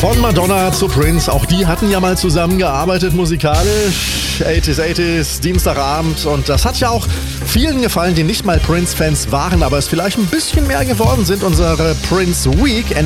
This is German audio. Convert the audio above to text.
Von Madonna zu Prince, auch die hatten ja mal zusammengearbeitet musikalisch. 80s, Dienstagabend, und das hat ja auch vielen gefallen, die nicht mal Prince-Fans waren, aber es vielleicht ein bisschen mehr geworden sind. Unsere Prince Week